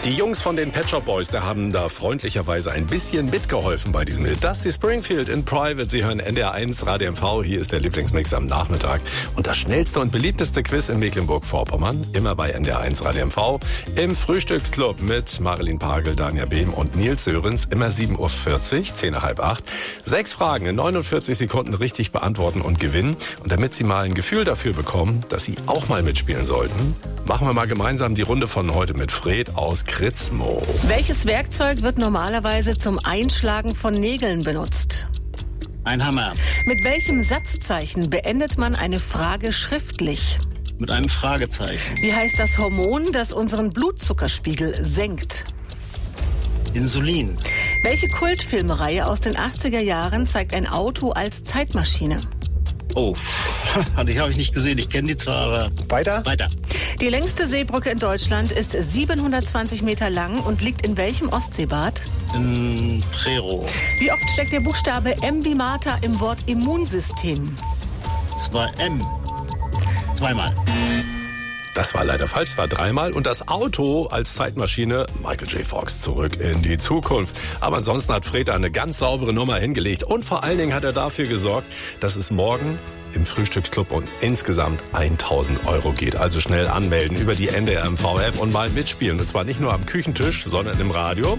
Die Jungs von den Pet Shop Boys, da haben da freundlicherweise ein bisschen mitgeholfen bei diesem Hit. Dusty Springfield in Private. Sie hören NDR 1 Radio MV. Hier ist der Lieblingsmix am Nachmittag. Und das schnellste und beliebteste Quiz in Mecklenburg-Vorpommern. Immer bei NDR 1 Radio MV. Im Frühstücksclub mit Marilyn Pagel, Danja Behm und Nils Sörensen. Immer 7.40 Uhr, 10 nach halb 8. 6 Fragen in 49 Sekunden richtig beantworten und gewinnen. Und damit Sie mal ein Gefühl dafür bekommen, dass Sie auch mal mitspielen sollten, machen wir mal gemeinsam die Runde von heute mit Fred aus Kritzmo. Welches Werkzeug wird normalerweise zum Einschlagen von Nägeln benutzt? Ein Hammer. Mit welchem Satzzeichen beendet man eine Frage schriftlich? Mit einem Fragezeichen. Wie heißt das Hormon, das unseren Blutzuckerspiegel senkt? Insulin. Welche Kultfilmreihe aus den 80er Jahren zeigt ein Auto als Zeitmaschine? Oh, die habe ich nicht gesehen. Ich kenne die zwar, aber... Weiter? Die längste Seebrücke in Deutschland ist 720 Meter lang und liegt in welchem Ostseebad? In Prero. Wie oft steckt der Buchstabe M wie Martha im Wort Immunsystem? 2M. Zweimal. Das war leider falsch, es war 3-mal. Und das Auto als Zeitmaschine, Michael J. Fox, zurück in die Zukunft. Aber ansonsten hat Fred eine ganz saubere Nummer hingelegt. Und vor allen Dingen hat er dafür gesorgt, dass es morgen im Frühstücksclub und insgesamt 1.000 Euro geht. Also schnell anmelden über die NDR MV-App und mal mitspielen. Und zwar nicht nur am Küchentisch, sondern im Radio.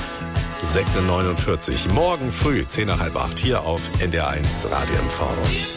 6:49 Morgen früh, 10 nach halb 8 hier auf NDR 1 Radio MV.